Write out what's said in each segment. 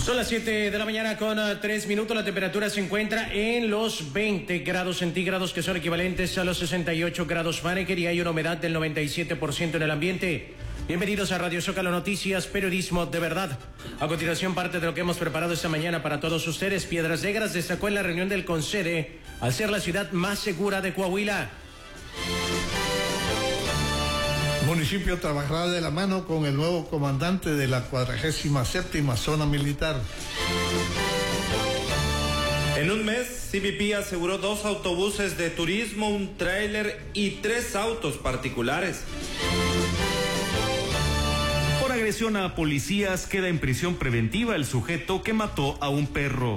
Son las 7 de la mañana con 3 minutos. La temperatura se encuentra en los 20 grados centígrados, que son equivalentes a los 68 grados Fahrenheit, y hay una humedad del 97% en el ambiente. Bienvenidos a Radio Zócalo Noticias, periodismo de verdad. A continuación, parte de lo que hemos preparado esta mañana para todos ustedes. Piedras Negras destacó en la reunión del CONCEDE al ser la ciudad más segura de Coahuila. El municipio trabajará de la mano con el nuevo comandante de la 47ª Zona Militar. En un mes, CBP aseguró 2 autobuses de turismo, un tráiler y 3 autos particulares. Por agresión a policías, queda en prisión preventiva el sujeto que mató a un perro.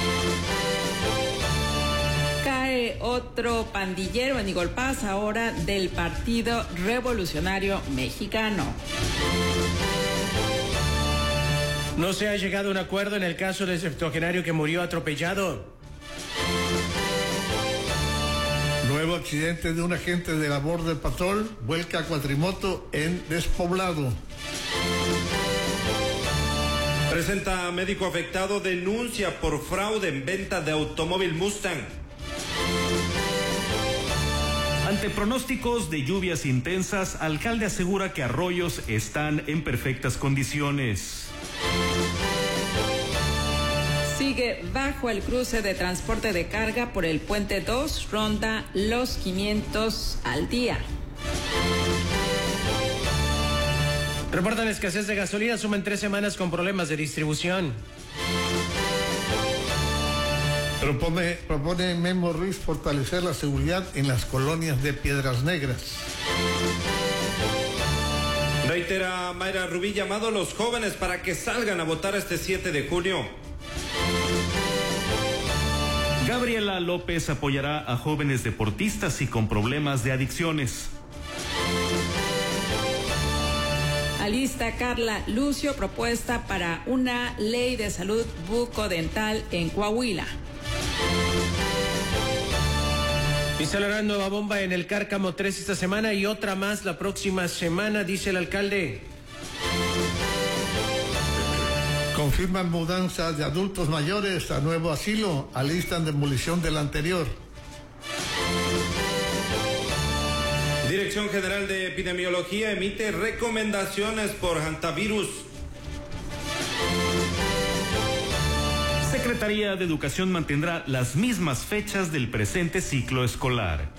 Cae otro pandillero en Igolpaz, ahora del Partido Revolucionario Mexicano. No se ha llegado a un acuerdo en el caso del septuagenario que murió atropellado. Nuevo accidente de un agente de la Border Patrol vuelca a cuatrimoto en Despoblado. Presenta médico afectado denuncia por fraude en venta de automóvil Mustang. Ante pronósticos de lluvias intensas, alcalde asegura que arroyos están en perfectas condiciones. Sigue bajo el cruce de transporte de carga por el Puente 2, ronda los 500 al día. Reportan escasez de gasolina, suman 3 semanas con problemas de distribución. Propone Memo Ruiz fortalecer la seguridad en las colonias de Piedras Negras. Reitera Mayra Rubí llamado a los jóvenes para que salgan a votar este 7 de junio. Gabriela López apoyará a jóvenes deportistas y con problemas de adicciones. Alista Carla Lucio propuesta para una ley de salud bucodental en Coahuila. Instalarán nueva bomba en el Cárcamo 3 esta semana y otra más la próxima semana, dice el alcalde. Confirman mudanza de adultos mayores a nuevo asilo, alistan demolición del anterior. Dirección General de Epidemiología emite recomendaciones por hantavirus. Secretaría de Educación mantendrá las mismas fechas del presente ciclo escolar.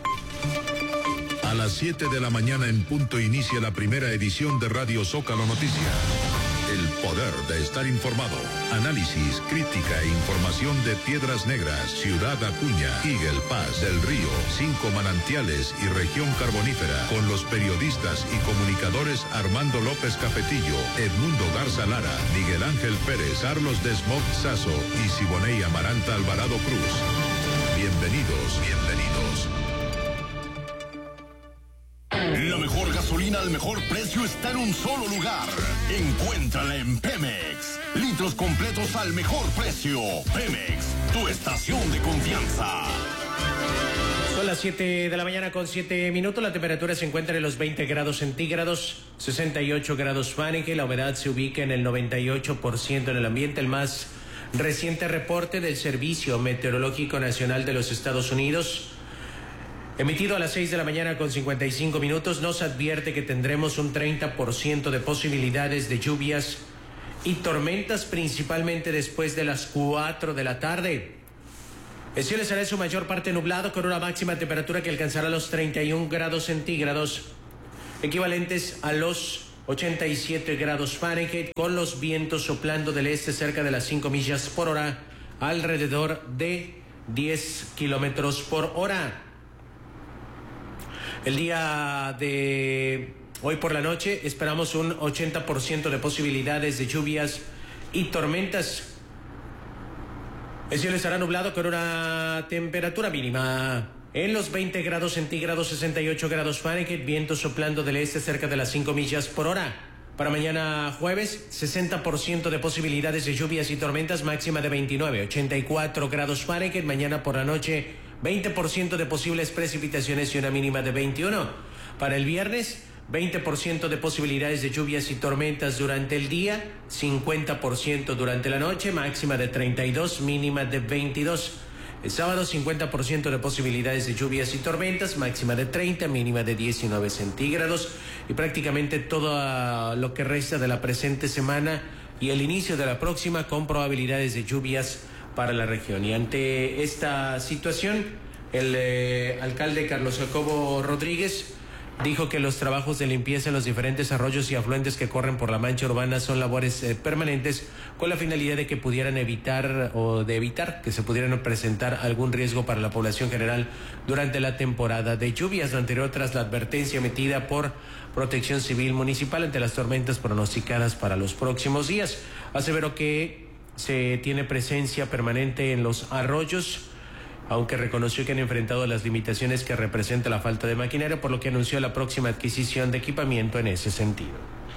A las 7 de la mañana en punto inicia la primera edición de Radio Zócalo Noticias. El poder de estar informado. Análisis, crítica e información de Piedras Negras, Ciudad Acuña, Igolpaz, Del Río, 5 Manantiales y Región Carbonífera, con los periodistas y comunicadores Armando López Cafetillo, Edmundo Garza Lara, Miguel Ángel Pérez, Carlos Desmog Sazo y Siboney Amaranta Alvarado Cruz. Bienvenidos. La mejor gasolina al mejor precio está en un solo lugar. Encuéntrala en Pemex. Litros completos al mejor precio. Pemex, tu estación de confianza. Son las 7 de la mañana con 7 minutos. La temperatura se encuentra en los 20 grados centígrados, 68 grados Fahrenheit. La humedad se ubica en el 98% en el ambiente. El más reciente reporte del Servicio Meteorológico Nacional de los Estados Unidos, emitido a las 6 de la mañana con 55 minutos, nos advierte que tendremos un 30% de posibilidades de lluvias y tormentas, principalmente después de las 4 de la tarde. El cielo estará en su mayor parte nublado, con una máxima temperatura que alcanzará los 31 grados centígrados, equivalentes a los 87 grados Fahrenheit, con los vientos soplando del este cerca de las 5 millas por hora, alrededor de 10 kilómetros por hora. El día de hoy por la noche esperamos un 80% de posibilidades de lluvias y tormentas. El cielo estará nublado con una temperatura mínima en los 20 grados centígrados, 68 grados Fahrenheit, viento soplando del este cerca de las 5 millas por hora. Para mañana jueves, 60% de posibilidades de lluvias y tormentas, máxima de 29, 84 grados Fahrenheit. Mañana por la noche, 20% de posibles precipitaciones y una mínima de 21. Para el viernes, 20% de posibilidades de lluvias y tormentas durante el día, 50% durante la noche, máxima de 32, mínima de 22. El sábado 50% de posibilidades de lluvias y tormentas, máxima de 30, mínima de 19 centígrados, y prácticamente todo lo que resta de la presente semana y el inicio de la próxima con probabilidades de lluvias para la región. Y ante esta situación, el alcalde Carlos Jacobo Rodríguez dijo que los trabajos de limpieza en los diferentes arroyos y afluentes que corren por la mancha urbana son labores permanentes con la finalidad de que pudieran evitar que se pudieran presentar algún riesgo para la población general durante la temporada de lluvias. Lo anterior tras la advertencia emitida por Protección Civil Municipal ante las tormentas pronosticadas para los próximos días. Aseveró que se tiene presencia permanente en los arroyos, aunque reconoció que han enfrentado las limitaciones que representa la falta de maquinaria, por lo que anunció la próxima adquisición de equipamiento en ese sentido.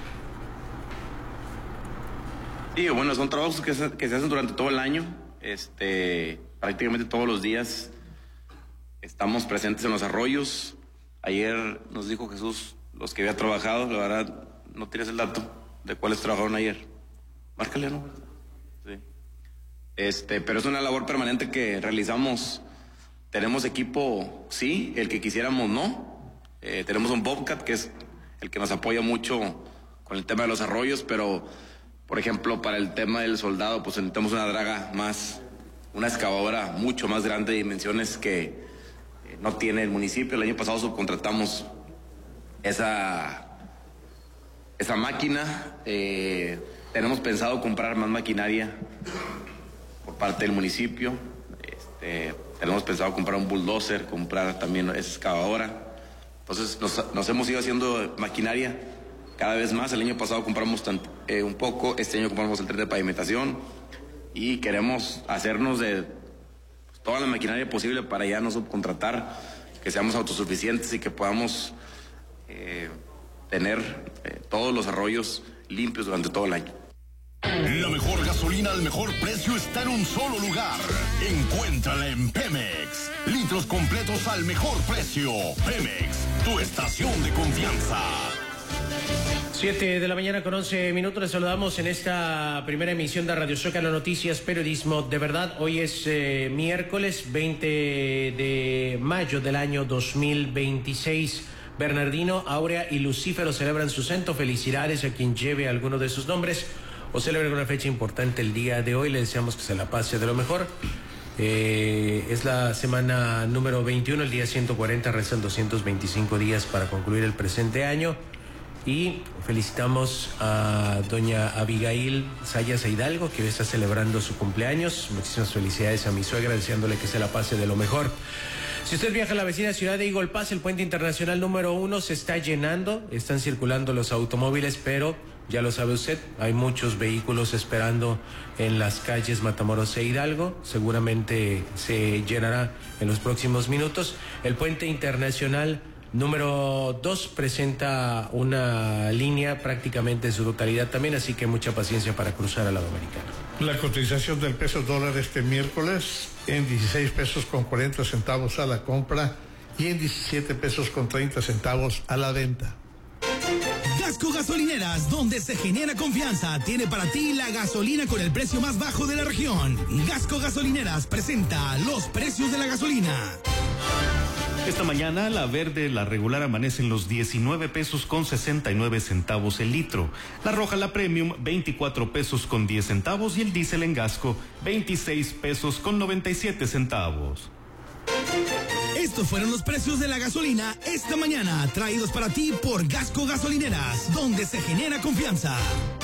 Sí, bueno, son trabajos que se hacen durante todo el año, prácticamente todos los días estamos presentes en los arroyos. Ayer nos dijo Jesús los que había trabajado, la verdad no tienes el dato de cuáles trabajaron ayer. Márcale, ¿no? Sí. Pero es una labor permanente que realizamos. Tenemos equipo, sí, el que quisiéramos no. Tenemos un Bobcat que es el que nos apoya mucho con el tema de los arroyos, pero por ejemplo para el tema del soldado pues necesitamos una draga más, una excavadora mucho más grande de dimensiones que no tiene el municipio. El año pasado subcontratamos esa máquina. Tenemos pensado comprar más maquinaria por parte del municipio. Tenemos pensado comprar un bulldozer, comprar también esa excavadora. Entonces nos hemos ido haciendo maquinaria cada vez más. El año pasado compramos un poco, este año compramos el tren de pavimentación y queremos hacernos de toda la maquinaria posible para ya no subcontratar, que seamos autosuficientes y que podamos tener todos los arroyos limpios durante todo el año. La mejor gasolina al mejor precio está en un solo lugar. Encuéntrala en Pemex. Litros completos al mejor precio. Pemex, tu estación de confianza. 7 de la mañana con 11 minutos. Les saludamos en esta primera emisión de Radio Zócalo Noticias, periodismo de verdad. Hoy es miércoles 20 de mayo del año 2026. Bernardino, Áurea y Lucífero celebran su santo. Felicidades a quien lleve alguno de sus nombres o celebre una fecha importante el día de hoy. Le deseamos que se la pase de lo mejor. Es la semana número 21, el día 140, restan 225 días para concluir el presente año. Y felicitamos a doña Abigail Sayas Hidalgo, que hoy está celebrando su cumpleaños. Muchísimas felicidades a mi suegra, deseándole que se la pase de lo mejor. Si usted viaja a la vecina ciudad de Eagle Pass, el puente internacional número 1 se está llenando, están circulando los automóviles, pero ya lo sabe usted, hay muchos vehículos esperando en las calles Matamoros e Hidalgo. Seguramente se llenará en los próximos minutos. El puente internacional número 2 presenta una línea prácticamente en su totalidad también, así que mucha paciencia para cruzar al lado americano. La cotización del peso dólar este miércoles en 16 pesos con 40 centavos a la compra y en 17 pesos con 30 centavos a la venta. Gasco Gasolineras, donde se genera confianza, tiene para ti la gasolina con el precio más bajo de la región. Gasco Gasolineras presenta los precios de la gasolina. Esta mañana la verde, la regular, amanece en los 19 pesos con 69 centavos el litro. La roja, la premium, 24 pesos con 10 centavos y el diésel en Gasco, 26 pesos con 97 centavos. Estos fueron los precios de la gasolina esta mañana, traídos para ti por Gasco Gasolineras, donde se genera confianza.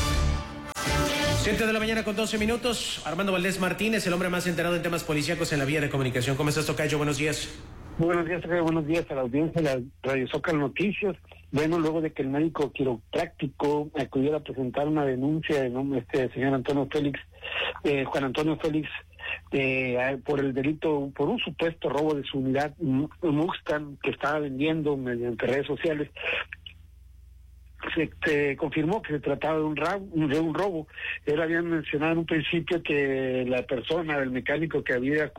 7 de la mañana con 12 minutos. Armando Valdés Martínez, el hombre más enterado en temas policíacos en la vía de comunicación. ¿Cómo estás, tocayo? Buenos días. Buenos días, buenos días a la audiencia de la Radio Zócalo Noticias. Bueno, luego de que el médico quiropráctico acudiera a presentar una denuncia de nombre señor Antonio Félix, Juan Antonio Félix, por el delito, por un supuesto robo de su unidad Mustang que estaba vendiendo mediante redes sociales, confirmó que se trataba de un robo. Él había mencionado en un principio que la persona, el mecánico que había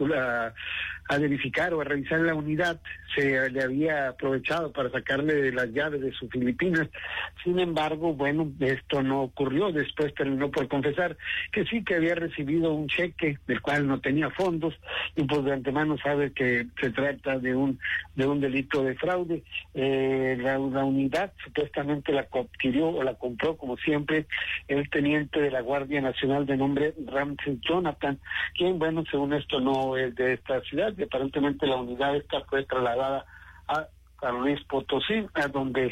a verificar o a revisar la unidad, se le había aprovechado para sacarle las llaves de sus Filipinas. Sin embargo, bueno, esto no ocurrió. Después terminó por confesar que sí, que había recibido un cheque del cual no tenía fondos, y pues de antemano sabe que se trata de un delito de fraude. La unidad supuestamente la adquirió o la compró, como siempre, el teniente de la Guardia Nacional de nombre Ramsey Jonathan, quien, bueno, según esto no es de esta ciudad, y aparentemente la unidad esta fue trasladada a San Luis Potosí, a donde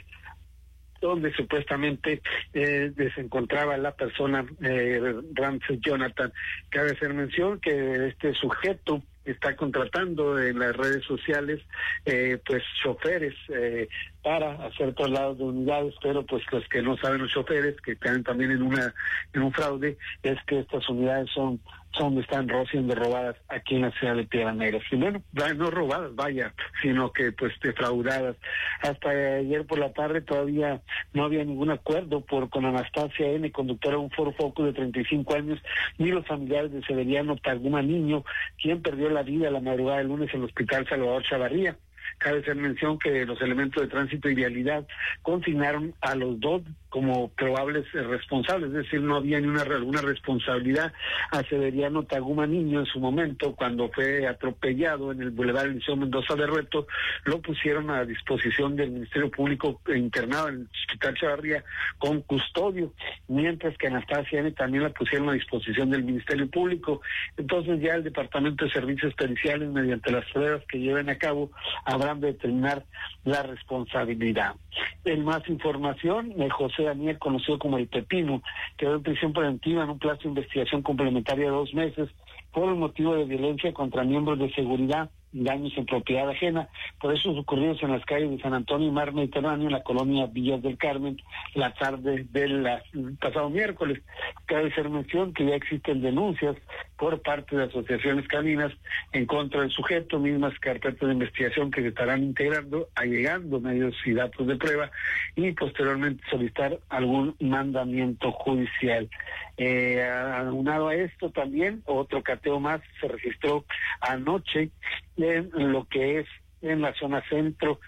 supuestamente se encontraba la persona Ramsey Jonathan. Cabe hacer mención que este sujeto está contratando en las redes sociales pues choferes para hacer traslados de unidades, pero pues los que no saben, los choferes que caen también en un fraude, es que estas unidades están siendo robadas aquí en la ciudad de Piedras Negras. Y bueno, no robadas, vaya, sino que pues defraudadas. Hasta ayer por la tarde todavía no había ningún acuerdo con Anastasia N., conductora de un Ford Focus de 35 años, ni los familiares de Severiano Taguma Niño, quien perdió la vida la madrugada del lunes en el Hospital Salvador Chavarría. Cabe hacer mención que los elementos de tránsito y vialidad consignaron a los dos como probables responsables, es decir, no había ni alguna responsabilidad a Severiano Taguma Niño en su momento, cuando fue atropellado en el Boulevard Eliseo Mendoza de Rueto. Lo pusieron a disposición del Ministerio Público internado en el Hospital Chavarría con custodio, mientras que Anastasia N. también la pusieron a disposición del Ministerio Público. Entonces ya el Departamento de Servicios Periciales, mediante las pruebas que lleven a cabo, habrán de determinar la responsabilidad. En más información, José Daniel, conocido como el Pepino, quedó en prisión preventiva en un plazo de investigación complementaria de 2 meses por el motivo de violencia contra miembros de seguridad y daños en propiedad ajena, por esos ocurridos en las calles de San Antonio y Mar Mediterráneo, en la colonia Villas del Carmen, la tarde del pasado miércoles. Cabe hacer mención que ya existen denuncias por parte de asociaciones caninas en contra del sujeto, mismas carpetas de investigación que se estarán integrando, allegando medios y datos de prueba, y posteriormente solicitar algún mandamiento judicial. Aunado a esto también, otro cateo más se registró anoche en lo que es en la zona centro.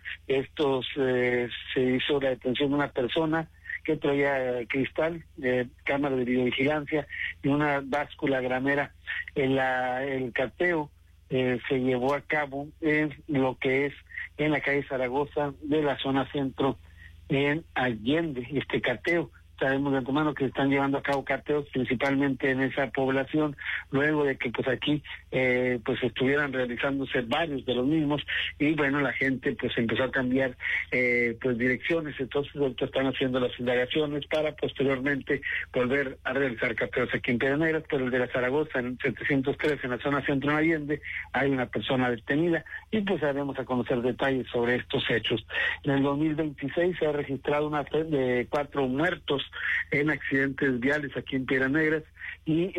Se hizo la detención de una persona que traía cristal, cámara de videovigilancia y una báscula gramera. El cateo se llevó a cabo en lo que es en la calle Zaragoza de la zona centro en Allende. Este cateo, sabemos de antemano que se están llevando a cabo cateos principalmente en esa población, luego de que pues aquí pues estuvieran realizándose varios de los mismos, y bueno, la gente pues empezó a cambiar pues direcciones. Entonces ahorita están haciendo las indagaciones para posteriormente volver a realizar cateos aquí en Piedras Negras. Pero el de la Zaragoza, en 703, en la zona centro en Allende, hay una persona detenida, y pues haremos a conocer detalles sobre estos hechos. En el 2026 se ha registrado una de 4 muertos en accidentes viales aquí en Piedras Negras, y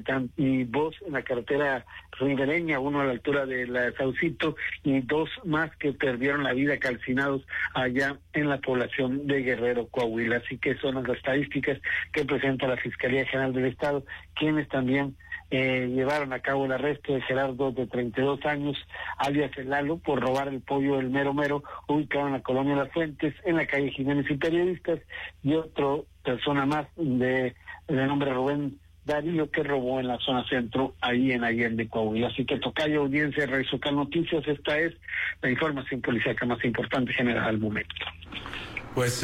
2 en la carretera ribereña, 1 a la altura de la Saucito, y 2 más que perdieron la vida calcinados allá en la población de Guerrero, Coahuila. Así que son las estadísticas que presenta la Fiscalía General del Estado, quienes también llevaron a cabo el arresto de Gerardo, de 32 años, alias El Lalo, por robar el pollo del Mero Mero, ubicado en la colonia Las Fuentes, en la calle Jiménez y Periodistas, y otra persona más de nombre Rubén Darío, que robó en la zona centro, ahí en Allende, Coahuila. Así que tocayo, audiencia de Radio Socal Noticias, esta es la información policíaca más importante generada al momento. Pues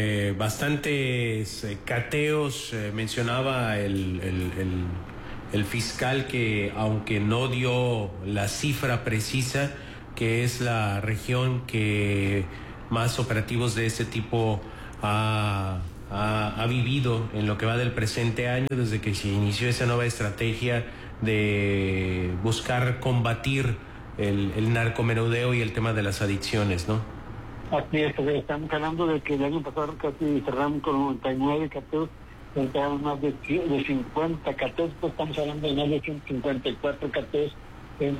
bastantes cateos, mencionaba el fiscal que, aunque no dio la cifra precisa, que es la región que más operativos de este tipo ha vivido en lo que va del presente año, desde que se inició esa nueva estrategia de buscar combatir el narcomenudeo y el tema de las adicciones, ¿no? Así es, estamos hablando de que el año pasado casi cerramos con 99 cateos, entraron más de 50 cateos, pues estamos hablando de más de 154 cateos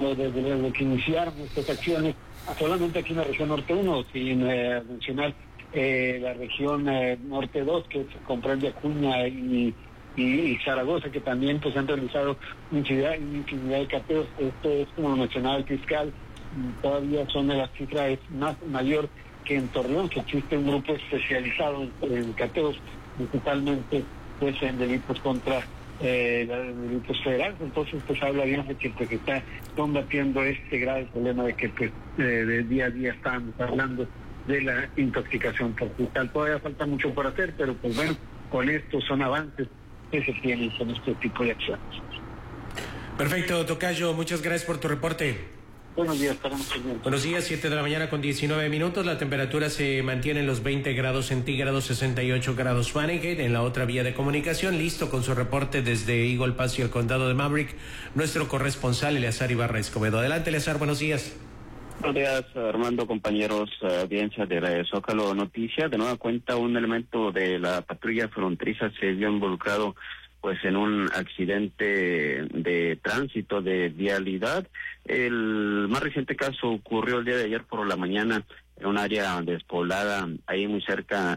desde que iniciaron estas acciones, solamente aquí en la región norte 1, sin mencionar la región Norte 2, que comprende Acuña y Zaragoza, que también pues han realizado infinidad de cateos. Esto es, como lo mencionaba el fiscal, todavía son de las cifras más mayor que en Torreón, que existe un grupo especializado en cateos, principalmente pues en delitos contra delitos federales. Entonces pues habla bien de que pues está combatiendo este grave problema de que pues de día a día estamos hablando de la intoxicación por cristal. Todavía falta mucho por hacer, pero pues bueno, con esto son avances que se tienen con este tipo de acciones. Perfecto, tocayo, muchas gracias por tu reporte. Buenos días, estaremos pendientes. Buenos días, 7 de la mañana con 19 minutos. La temperatura se mantiene en los 20 grados centígrados, 68 grados Fahrenheit. En la otra vía de comunicación, listo con su reporte desde Eagle Pass y el condado de Maverick, nuestro corresponsal Eleazar Ibarra Escobedo. Adelante, Eleazar, buenos días. Buenos días, Armando, compañeros, audiencia de Radio Zócalo Noticias. De nueva cuenta, un elemento de la patrulla fronteriza se vio involucrado pues en un accidente de tránsito, de vialidad. El más reciente caso ocurrió el día de ayer por la mañana en un área despoblada, ahí muy cerca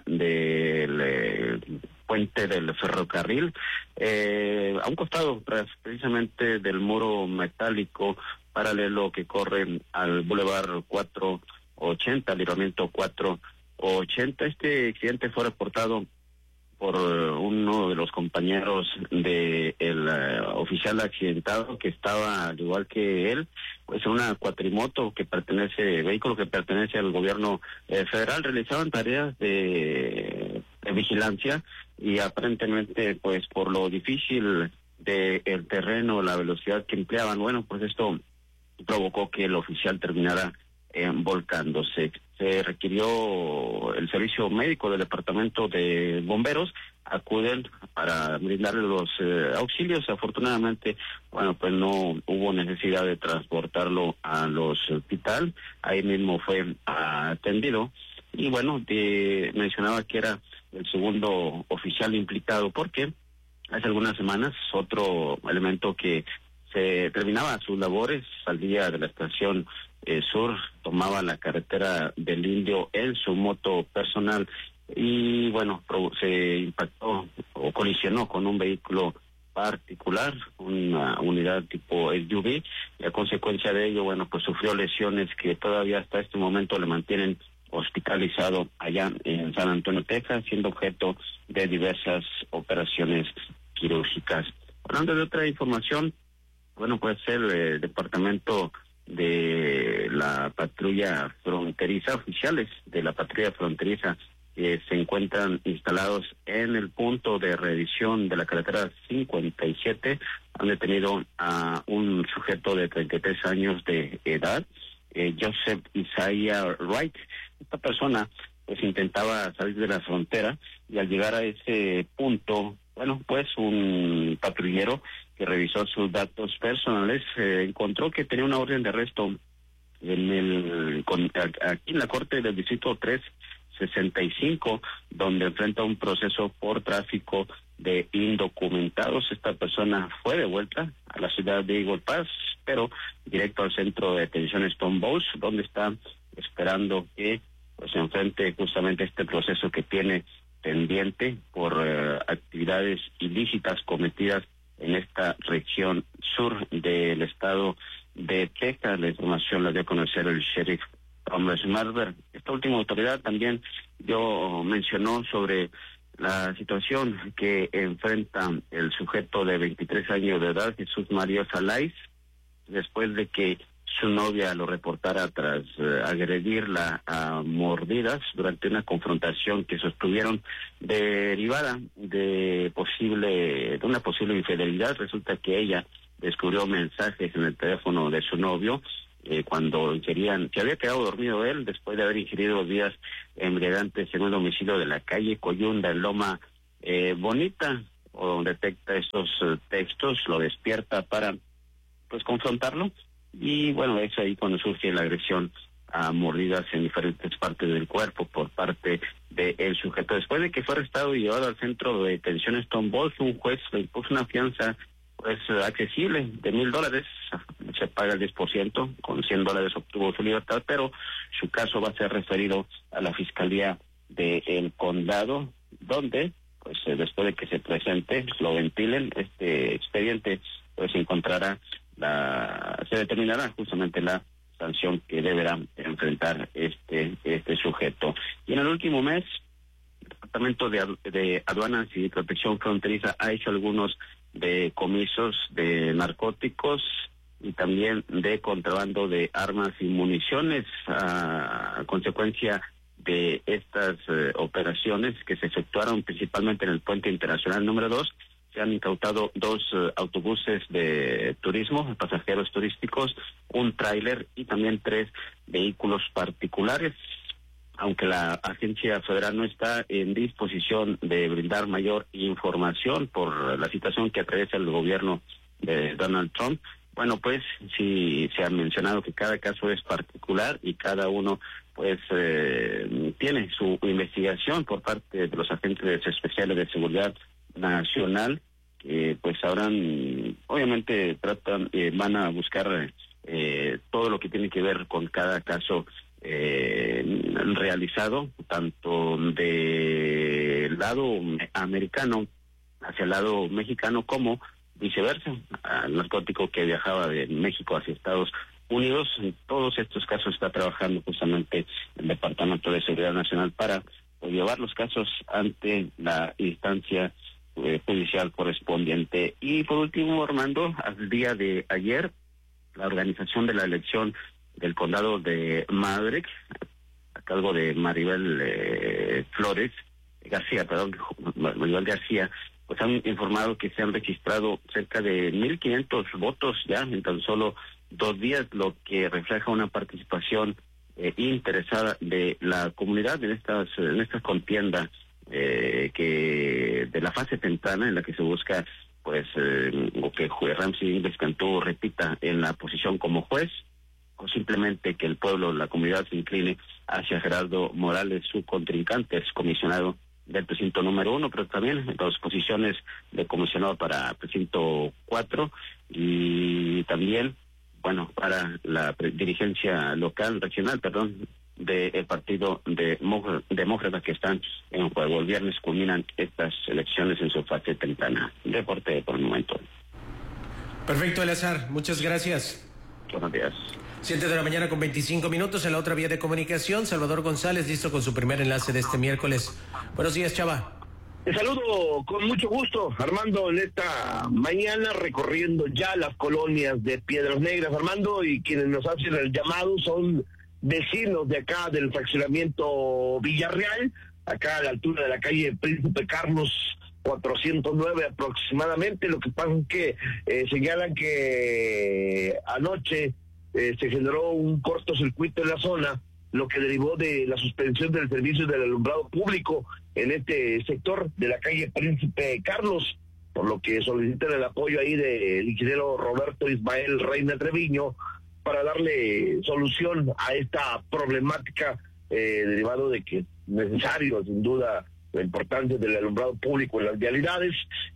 del puente del ferrocarril, a un costado precisamente del muro metálico paralelo que corre al Boulevard 480, al libramiento 480. Este accidente fue reportado por uno de los compañeros de el oficial accidentado, que estaba, al igual que él, pues en una cuatrimoto vehículo que pertenece al gobierno federal. Realizaban tareas de vigilancia y aparentemente, pues por lo difícil del terreno, la velocidad que empleaban, bueno, pues esto provocó que el oficial terminara volcándose. Se requirió el servicio médico del departamento de bomberos, acuden para brindarle los auxilios. Afortunadamente, bueno, pues no hubo necesidad de transportarlo al hospital, ahí mismo fue atendido. Y bueno, mencionaba que era el segundo oficial implicado, porque hace algunas semanas otro elemento que se terminaba sus labores, salía de la estación sur, tomaba la carretera del Indio en su moto personal y bueno, se impactó o colisionó con un vehículo particular, una unidad tipo SUV, y a consecuencia de ello, bueno, pues sufrió lesiones que todavía hasta este momento le mantienen hospitalizado allá en San Antonio, Texas, siendo objeto de diversas operaciones quirúrgicas. Hablando de otra información, bueno, pues el departamento de la patrulla fronteriza, oficiales de la patrulla fronteriza se encuentran instalados en el punto de revisión de la carretera 57. Han detenido a un sujeto de 33 años de edad, Joseph Isaiah Wright. Esta persona pues intentaba salir de la frontera y al llegar a ese punto, bueno, pues un patrullero que revisó sus datos personales encontró que tenía una orden de arresto aquí en la corte del distrito 365, donde enfrenta un proceso por tráfico de indocumentados. Esta persona fue devuelta a la ciudad de Eagle Pass, pero directo al centro de detención Stone Bowls, donde está esperando que pues se enfrente justamente este proceso que tiene pendiente por actividades ilícitas cometidas en esta región sur del estado de Texas. La información la dio a conocer el sheriff Thomas Marber. Esta última autoridad también mencionó sobre la situación que enfrenta el sujeto de 23 años de edad, Jesús María Salais, después de que su novia lo reportara tras agredirla a mordidas durante una confrontación que sostuvieron derivada de una posible infidelidad. Resulta que ella descubrió mensajes en el teléfono de su novio cuando ingerían, que había quedado dormido él después de haber ingerido bebidas embriagantes en un domicilio de la calle Coyunda en Loma Bonita, o detecta estos textos, lo despierta para pues confrontarlo. Y bueno, es ahí cuando surge la agresión a mordidas en diferentes partes del cuerpo por parte del sujeto. Después de que fue arrestado y llevado al centro de detención Stone Bowls, un juez le impuso una fianza pues accesible de $1,000. Se paga el 10%, con $100 obtuvo su libertad, pero su caso va a ser referido a la Fiscalía del condado, donde pues después de que se presente, lo ventilen, este expediente, pues se determinará justamente la sanción que deberá enfrentar este sujeto. Y en el último mes, el Departamento de Aduanas y Protección Fronteriza ha hecho algunos decomisos de narcóticos y también de contrabando de armas y municiones a consecuencia de estas operaciones que se efectuaron principalmente en el puente internacional número 2. Se han incautado 2 autobuses de turismo, pasajeros turísticos, un tráiler y también 3 vehículos particulares. Aunque la agencia federal no está en disposición de brindar mayor información por la situación que atraviesa el gobierno de Donald Trump, bueno, pues sí se ha mencionado que cada caso es particular y cada uno pues tiene su investigación por parte de los agentes especiales de seguridad nacional, que pues sabrán, obviamente van a buscar todo lo que tiene que ver con cada caso realizado, tanto del lado americano hacia el lado mexicano como viceversa, al narcótico que viajaba de México hacia Estados Unidos. En todos estos casos está trabajando justamente el Departamento de Seguridad Nacional para llevar los casos ante la instancia judicial correspondiente. Y por último, Armando, al día de ayer, la organización de la elección del condado de Maverick, a cargo de Maribel García, pues han informado que se han registrado cerca de 1,500 votos ya en tan solo 2 días, lo que refleja una participación interesada de la comunidad en esta contienda que de la fase temprana en la que se busca pues que Ramsey Ingles Cantú repita en la posición como juez, o simplemente que el pueblo, la comunidad se incline hacia Gerardo Morales, su contrincante, es comisionado del precinto número 1, pero también en 2 posiciones de comisionado para precinto 4 y también, bueno, para la dirigencia regional, del partido demócrata que están en juego. El viernes culminan estas elecciones en su fase temprana. Reporte por el momento. Perfecto, Eleazar, muchas gracias. Buenos días. 7 de la mañana con 25 minutos en la otra vía de comunicación. Salvador González, listo con su primer enlace de este miércoles. Buenos días, Chava. Te saludo con mucho gusto, Armando, en esta mañana recorriendo ya las colonias de Piedras Negras, Armando, y quienes nos hacen el llamado son vecinos de acá del fraccionamiento Villarreal, acá a la altura de la calle Príncipe Carlos 409 aproximadamente. Lo que pasa es que señalan que anoche se generó un cortocircuito en la zona, lo que derivó de la suspensión del servicio del alumbrado público en este sector de la calle Príncipe Carlos, por lo que solicitan el apoyo ahí del ingeniero Roberto Ismael Reina Treviño para darle solución a esta problemática derivado de que es necesario, sin duda, la importancia del alumbrado público en las vialidades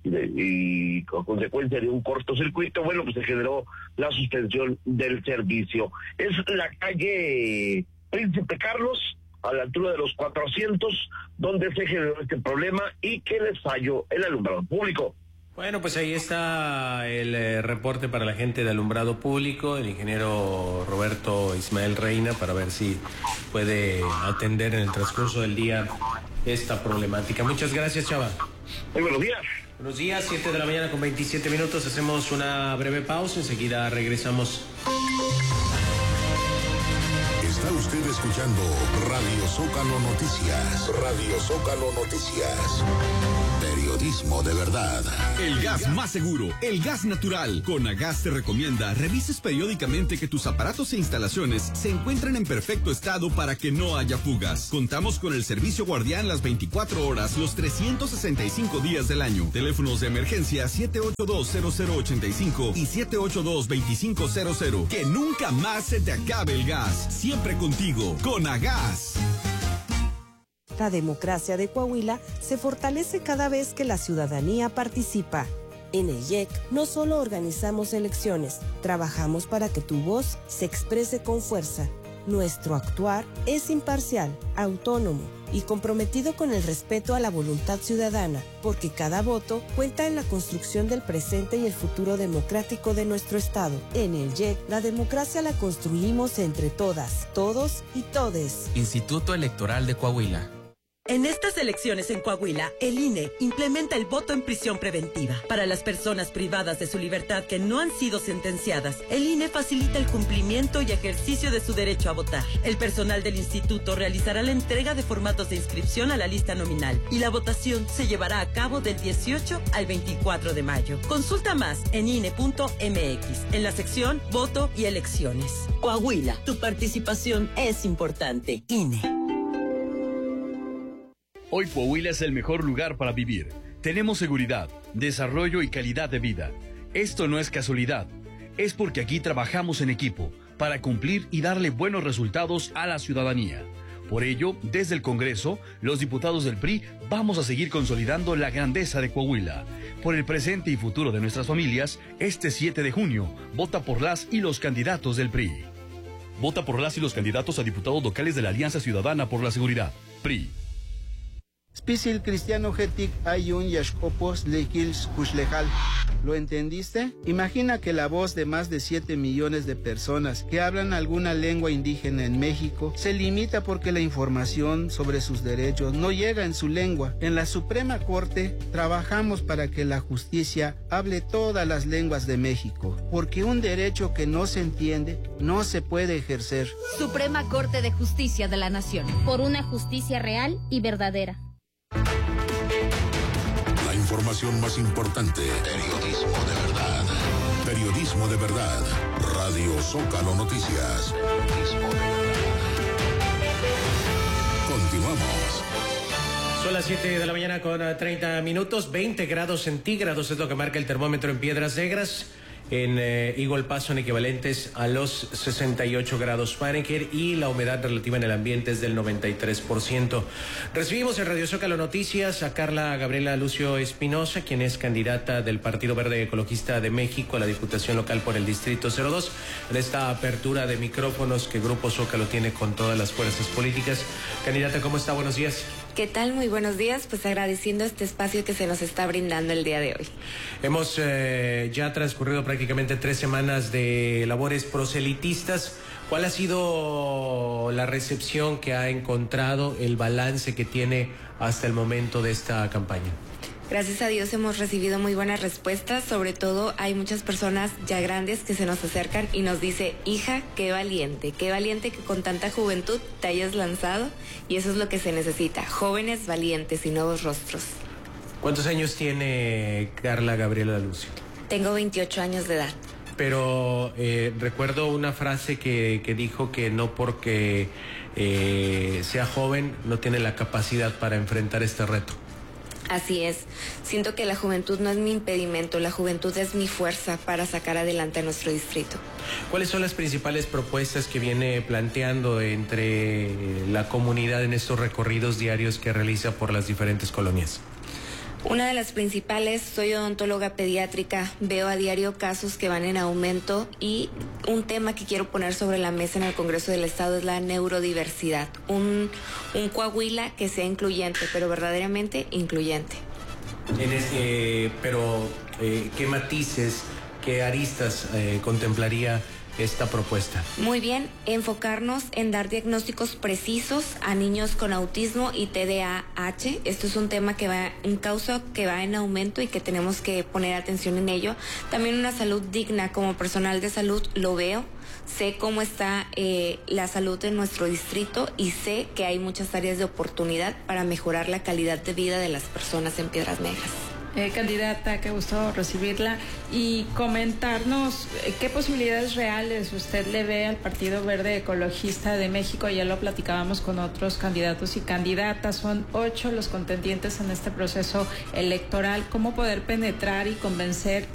y con consecuencia de un cortocircuito, bueno, pues se generó la suspensión del servicio. Es la calle Príncipe Carlos, a la altura de los 400, donde se generó este problema y que les falló el alumbrado público. Bueno, pues ahí está el reporte para la gente de alumbrado público, el ingeniero Roberto Ismael Reina, para ver si puede atender en el transcurso del día esta problemática. Muchas gracias, Chava. Muy buenos días. Buenos días, 7 de la mañana con 27 minutos. Hacemos una breve pausa, enseguida regresamos. Está usted escuchando Radio Zócalo Noticias. Radio Zócalo Noticias. Periodismo de verdad. El gas más seguro, el gas natural. Conagas te recomienda revises periódicamente que tus aparatos e instalaciones se encuentren en perfecto estado para que no haya fugas. Contamos con el servicio guardián las 24 horas, los 365 días del año. Teléfonos de emergencia 782-0085 y 782-2500. Que nunca más se te acabe el gas. Siempre contigo, Conagas. La democracia de Coahuila se fortalece cada vez que la ciudadanía participa. En el IEC no solo organizamos elecciones, trabajamos para que tu voz se exprese con fuerza. Nuestro actuar es imparcial, autónomo, y comprometido con el respeto a la voluntad ciudadana, porque cada voto cuenta en la construcción del presente y el futuro democrático de nuestro Estado. En el YEC, la democracia la construimos entre todas, todos y todes. Instituto Electoral de Coahuila. En estas elecciones en Coahuila, el INE implementa el voto en prisión preventiva. Para las personas privadas de su libertad que no han sido sentenciadas, el INE facilita el cumplimiento y ejercicio de su derecho a votar. El personal del instituto realizará la entrega de formatos de inscripción a la lista nominal y la votación se llevará a cabo del 18 al 24 de mayo. Consulta más en INE.mx, en la sección Voto y Elecciones. Coahuila, tu participación es importante. INE. Hoy Coahuila es el mejor lugar para vivir. Tenemos seguridad, desarrollo y calidad de vida. Esto no es casualidad. Es porque aquí trabajamos en equipo para cumplir y darle buenos resultados a la ciudadanía. Por ello, desde el Congreso, los diputados del PRI vamos a seguir consolidando la grandeza de Coahuila. Por el presente y futuro de nuestras familias, este 7 de junio, vota por las y los candidatos del PRI. Vota por las y los candidatos a diputados locales de la Alianza Ciudadana por la Seguridad, PRI. Spisil cristiano getik ayun yashkopos lekils kuslejal. ¿Lo entendiste? Imagina que la voz de más de 7 millones de personas que hablan alguna lengua indígena en México se limita porque la información sobre sus derechos no llega en su lengua. En la Suprema Corte trabajamos para que la justicia hable todas las lenguas de México, porque un derecho que no se entiende no se puede ejercer. Suprema Corte de Justicia de la Nación. Por una justicia real y verdadera. La información más importante. Periodismo de verdad. Periodismo de verdad. Radio Zócalo Noticias. Periodismo de verdad. Continuamos. Son las 7 de la mañana con 30 minutos. 20 grados centígrados es lo que marca el termómetro en Piedras Negras. En Eagle Pass son equivalentes a los 68 grados Fahrenheit y la humedad relativa en el ambiente es del 93%. Recibimos en Radio Zócalo Noticias a Carla Gabriela Lucio Espinosa, quien es candidata del Partido Verde Ecologista de México a la Diputación Local por el Distrito 02. En esta apertura de micrófonos que Grupo Zócalo tiene con todas las fuerzas políticas. Candidata, ¿cómo está? Buenos días. ¿Qué tal? Muy buenos días. Pues agradeciendo este espacio que se nos está brindando el día de hoy. Hemos ya transcurrido prácticamente 3 semanas de labores proselitistas. ¿Cuál ha sido la recepción que ha encontrado, el balance que tiene hasta el momento de esta campaña? Gracias a Dios hemos recibido muy buenas respuestas, sobre todo hay muchas personas ya grandes que se nos acercan y nos dice, hija, qué valiente que con tanta juventud te hayas lanzado, y eso es lo que se necesita, jóvenes valientes y nuevos rostros. ¿Cuántos años tiene Carla Gabriela Lucio? Tengo 28 años de edad. Pero recuerdo una frase que dijo que no porque sea joven no tiene la capacidad para enfrentar este reto. Así es. Siento que la juventud no es mi impedimento, la juventud es mi fuerza para sacar adelante a nuestro distrito. ¿Cuáles son las principales propuestas que viene planteando entre la comunidad en estos recorridos diarios que realiza por las diferentes colonias? Una de las principales, soy odontóloga pediátrica, veo a diario casos que van en aumento y un tema que quiero poner sobre la mesa en el Congreso del Estado es la neurodiversidad. Un Coahuila que sea incluyente, pero verdaderamente incluyente. ¿Qué matices, qué aristas contemplaría esta propuesta? Muy bien, enfocarnos en dar diagnósticos precisos a niños con autismo y TDAH. Esto es un tema un causa que va en aumento y que tenemos que poner atención en ello. También una salud digna. Como personal de salud lo veo, sé cómo está la salud en nuestro distrito y sé que hay muchas áreas de oportunidad para mejorar la calidad de vida de las personas en Piedras Negras. Candidata, qué gusto recibirla y comentarnos qué posibilidades reales usted le ve al Partido Verde Ecologista de México. Ya lo platicábamos con otros candidatos y candidatas, son 8 los contendientes en este proceso electoral. ¿Cómo poder penetrar y convencer